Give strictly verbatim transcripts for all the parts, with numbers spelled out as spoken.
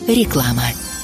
Реклама.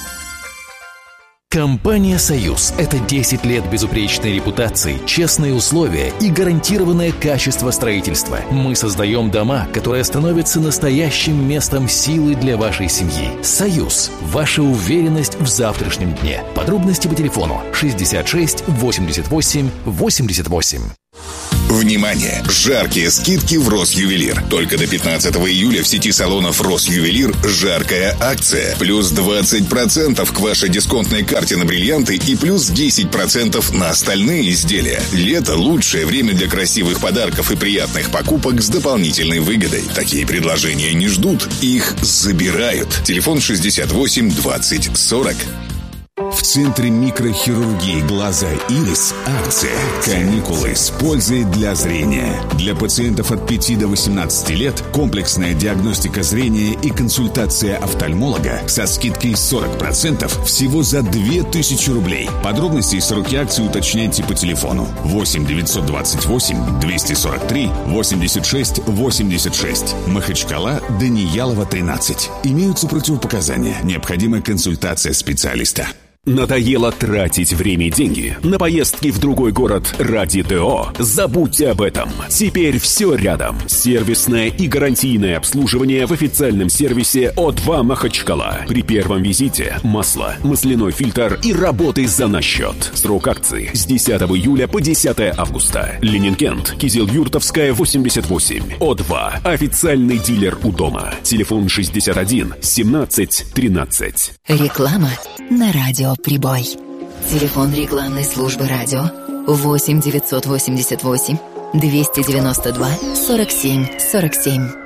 Компания «Союз» — это десять лет безупречной репутации, честные условия и гарантированное качество строительства. Мы создаем дома, которые становятся настоящим местом силы для вашей семьи. «Союз» — ваша уверенность в завтрашнем дне. Подробности по телефону шестьдесят шесть восемьдесят восемь восемьдесят восемь. Внимание! Жаркие скидки в Росювелир. Только до пятнадцатого июля в сети салонов Росювелир жаркая акция. Плюс двадцать процентов к вашей дисконтной карте на бриллианты и плюс десять процентов на остальные изделия. Лето – лучшее время для красивых подарков и приятных покупок с дополнительной выгодой. Такие предложения не ждут, их забирают. Телефон шестьдесят восемь двадцать сорок. В Центре микрохирургии глаза «Ирис» акция «Каникулы с пользой для зрения». Для пациентов от пяти до восемнадцати лет комплексная диагностика зрения и консультация офтальмолога со скидкой сорок процентов всего за две тысячи рублей. Подробности и сроки акции уточняйте по телефону восемь девятьсот двадцать восемь двести сорок три восемьдесят шесть восемьдесят шесть. Махачкала, Даниялова, тринадцать. Имеются противопоказания. Необходима консультация специалиста. Надоело тратить время и деньги на поездки в другой город ради ТО? Забудьте об этом. Теперь все рядом. Сервисное и гарантийное обслуживание в официальном сервисе О два Махачкала. При первом визите масло, масляной фильтр и работы за наш счет. Срок акции с десятого июля по десятое августа. Ленинкент, Кизил-Юртовская, восемьдесят восемь. О два. Официальный дилер у дома. Телефон шестьдесят один семнадцать тринадцать. Реклама на радио «Прибой». Телефон рекламной службы радио восемь девятьсот восемьдесят восемь двести девяносто два сорок семь сорок семь.